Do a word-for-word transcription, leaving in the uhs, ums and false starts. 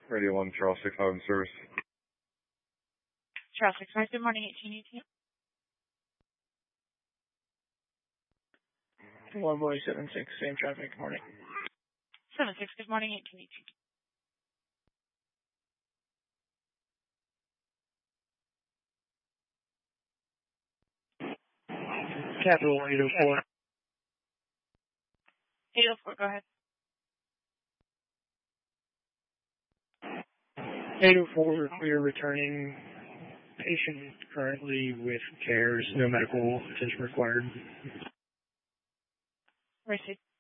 Radio one, Charles six five in service. Charles six five, good morning, eighteen eighteen. One boy seven six, same traffic, good morning. seven six, good morning, eighteen eighteen. Capital eight oh four. eight oh four, go ahead. eight oh four, we are returning patient currently with cares, no medical attention required. Received.